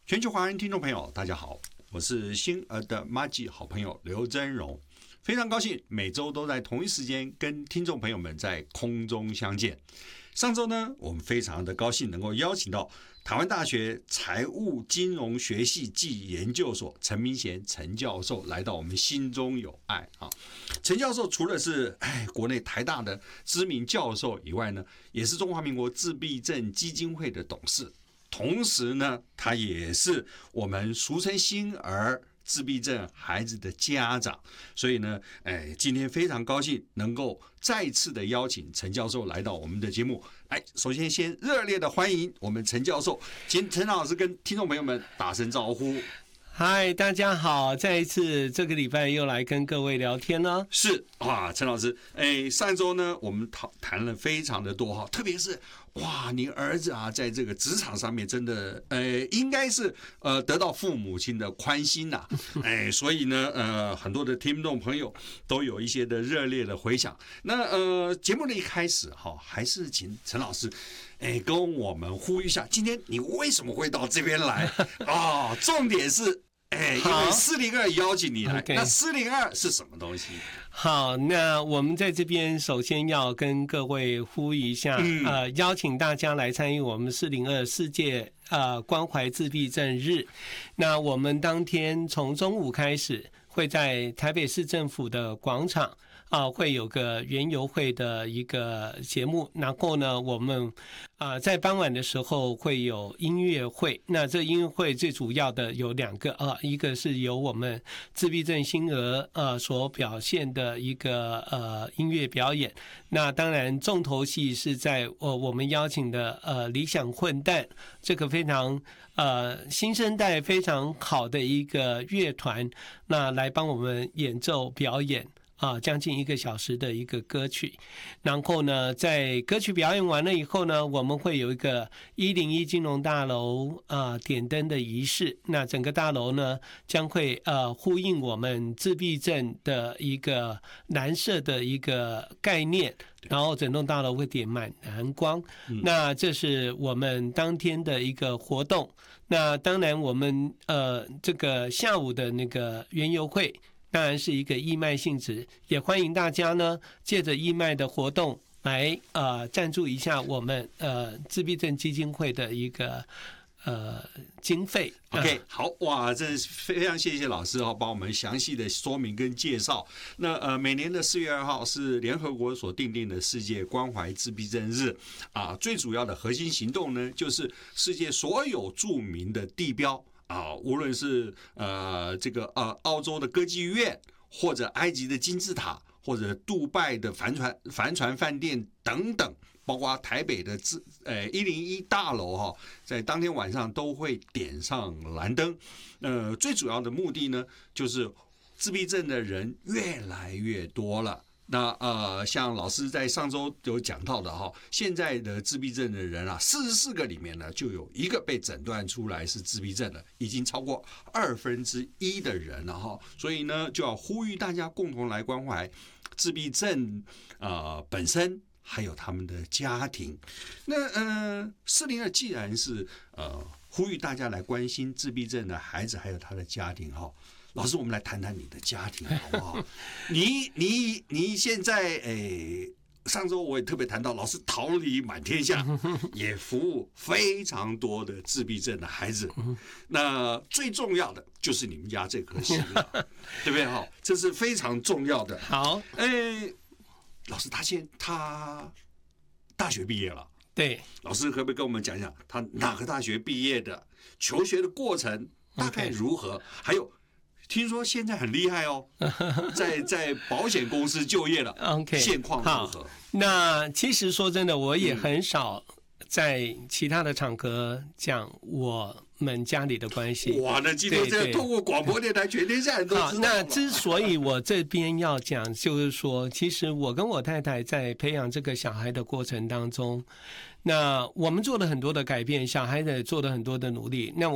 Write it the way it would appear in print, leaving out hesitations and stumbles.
全球华人听众朋友，大家好，我是星儿的麻吉好朋友刘真荣，非常高兴每周都在同一时间跟听众朋友们在空中相见。上周呢，我们非常的高兴能够邀请到台湾大学财务金融学系暨研究所陈明贤陈教授来到我们心中有爱啊。陈教授除了是国内台大的知名教授以外呢，也是中华民国自闭症基金会的董事。同时呢，他也是我们俗称星儿自闭症孩子的家长，所以呢，今天非常高兴能够再次的邀请陈教授来到我们的节目。首先先热烈的欢迎我们陈教授，请陈老师跟听众朋友们打声招呼。 嗨，大家好！再一次这个礼拜又来跟各位聊天了。 是哇，陈老师，上周呢我们谈了非常的多哈，特别是哇，你儿子啊，在这个职场上面真的应该是得到父母亲的宽心呐，所以呢很多的听众朋友都有一些的热烈的回响。那节目的一开始哈，还是请陈老师跟我们呼吁一下，今天你为什么会到这边来啊？重点是。因为402邀请你来，那402是什么东西？ 好，那我们在这边首先要跟各位呼吁一下，邀请大家来参与我们402世界关怀自闭症日。那我们当天从中午开始，会在台北市政府的广场会有个园游会的一个节目，然后呢，我们在傍晚的时候会有音乐会。那这音乐会最主要的有2个一个是由我们自闭症星儿所表现的一个音乐表演。那当然重头戏是在我们邀请的理想混蛋这个非常新生代非常好的一个乐团，那来帮我们演奏表演。将近1个小时的一个歌曲，然后呢，在歌曲表演完了以后呢，我们会有一个101金融大楼点灯的仪式。那整个大楼呢，将会呼应我们自闭症的一个蓝色的一个概念，然后整栋大楼会点满蓝光。那这是我们当天的一个活动。那当然，我们这个下午的那个园游会。当然是一个义卖性质，也欢迎大家呢借着义卖的活动来赞助一下我们自闭症基金会的一个经费。 OK， 好哇，这非常谢谢老师帮我们详细的说明跟介绍。那每年的4月2号是联合国所订定的世界关怀自闭症日最主要的核心行动呢，就是世界所有著名的地标。无论是这个澳洲的歌剧院，或者埃及的金字塔，或者杜拜的帆船饭店等等，包括台北的101大楼在当天晚上都会点上蓝灯。最主要的目的呢，就是自闭症的人越来越多了。那像老师在上周有讲到的现在的自闭症的人44个里面呢，就有1个被诊断出来是自闭症的，已经超过1/2的人了所以呢，就要呼吁大家共同来关怀自闭症本身，还有他们的家庭。那402既然是呼吁大家来关心自闭症的孩子还有他的家庭老师，我们来谈谈你的家庭好不好？你现在上周我也特别谈到，老师桃李满天下，也服务非常多的自闭症的孩子。那最重要的就是你们家这颗心了，对不对这是非常重要的。 好， 老师他大学毕业了。 对， 老师可不可以跟我们讲一讲他哪个大学毕业的，求学的过程大概如何？还有。听说现在很厉害在保险公司就业了。现况如何？ 那其实说真的，我也很少在其他的场合讲我们家里的关系。 哇，那今天这个透过广播电台，全天下人都知道。 好，那之所以我这边要讲，就是说，其实我跟我太太在培养这个小孩的过程当中，那我们做了很多的改变，小孩子也做了很多的努力。那